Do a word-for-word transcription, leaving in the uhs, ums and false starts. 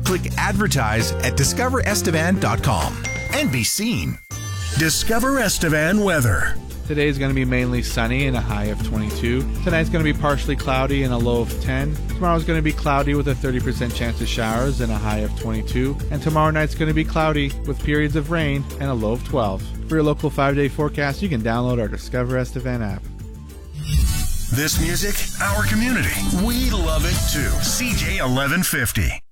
Click Advertise at discover estevan dot com and be seen. Discover Estevan weather. Today is going to be mainly sunny and a high of twenty-two. Tonight's going to be partially cloudy and a low of ten. Tomorrow's going to be cloudy with a thirty percent chance of showers and a high of twenty-two. And tomorrow night's going to be cloudy with periods of rain and a low of twelve. For your local five-day forecast, you can download our Discover Estevan app. This music, our community. We love it too. C J eleven fifty.